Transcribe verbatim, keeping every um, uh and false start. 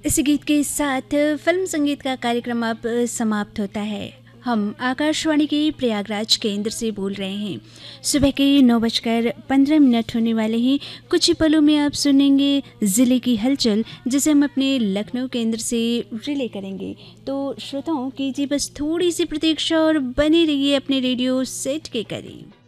इस गीत के साथ फिल्म संगीत का कार्यक्रम अब समाप्त होता है। हम आकाशवाणी के प्रयागराज केंद्र से बोल रहे हैं। सुबह के नौ बजकर पंद्रह मिनट होने वाले हैं। कुछ ही पलों में आप सुनेंगे ज़िले की हलचल, जिसे हम अपने लखनऊ केंद्र से रिले करेंगे। तो श्रोताओं कीजिए बस थोड़ी सी प्रतीक्षा और बने रहिए अपने रेडियो सेट के करीब।